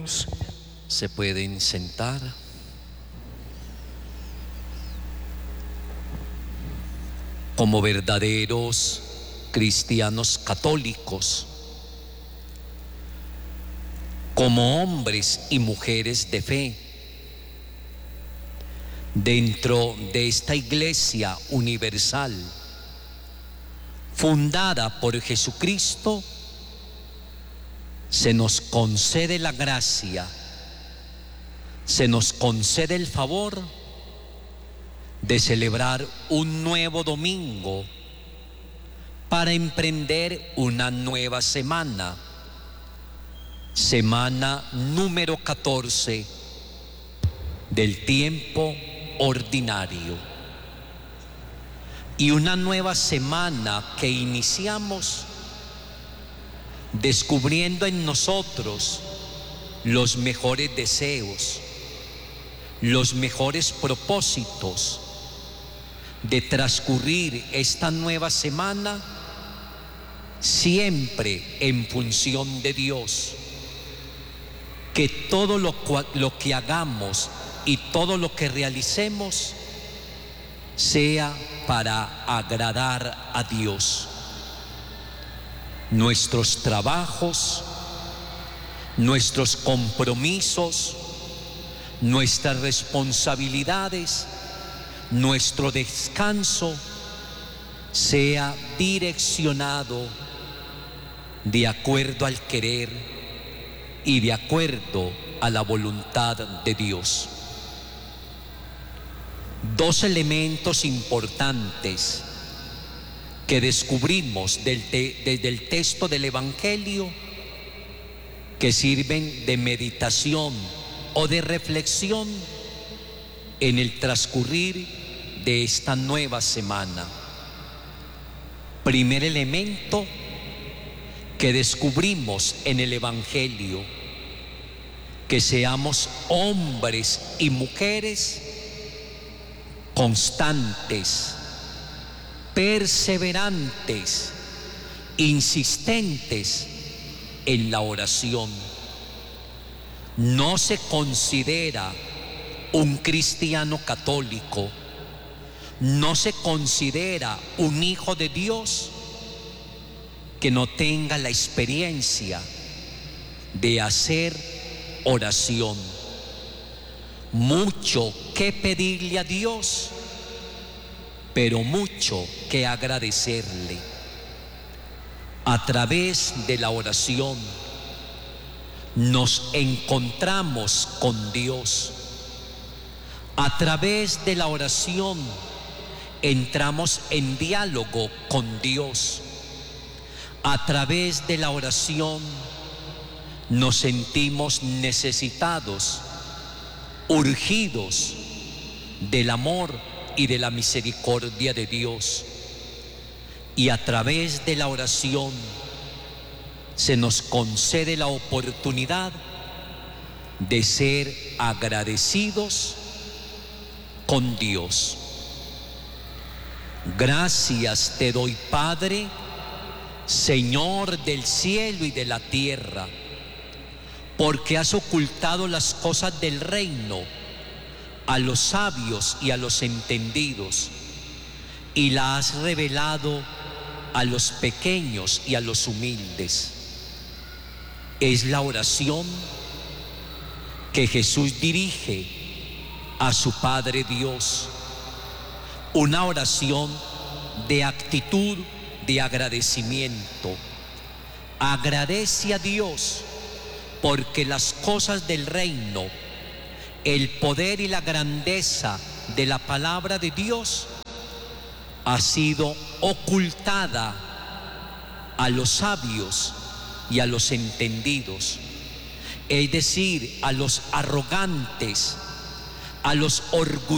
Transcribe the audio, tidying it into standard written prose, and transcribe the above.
Se pueden sentar. Como verdaderos cristianos católicos, como hombres y mujeres de fe, dentro de esta Iglesia universal, fundada por Jesucristo, se nos concede la gracia, se nos concede el favor de celebrar un nuevo domingo para emprender una nueva semana, semana número 14 del tiempo ordinario, y una nueva semana que iniciamos descubriendo en nosotros los mejores deseos, los mejores propósitos de transcurrir esta nueva semana siempre en función de Dios. Que todo lo que hagamos y todo lo que realicemos sea para agradar a Dios. Nuestros trabajos, nuestros compromisos, nuestras responsabilidades, nuestro descanso sea direccionado de acuerdo al querer y de acuerdo a la voluntad de Dios. Dos elementos importantes que descubrimos desde el texto del Evangelio, que sirven de meditación o de reflexión en el transcurrir de esta nueva semana. Primer elemento que descubrimos en el Evangelio: que seamos hombres y mujeres constantes, perseverantes, insistentes en la oración. No se considera un cristiano católico, no se considera un hijo de Dios que no tenga la experiencia de hacer oración. Mucho que pedirle a Dios, pero mucho que agradecerle. A través de la oración nos encontramos con Dios. A través de la oración entramos en diálogo con Dios. A través de la oración nos sentimos necesitados, urgidos del amor y de la misericordia de Dios. Y a través de la oración se nos concede la oportunidad de ser agradecidos con Dios. Gracias te doy, Padre, Señor del cielo y de la tierra, porque has ocultado las cosas del reino a los sabios y a los entendidos, y la has revelado a los pequeños y a los humildes. Es la oración que Jesús dirige a su Padre Dios, una oración de actitud de agradecimiento. Agradece a Dios porque las cosas del reino, el poder y la grandeza de la palabra de Dios ha sido ocultada a los sabios y a los entendidos, es decir, a los arrogantes, a los orgullosos,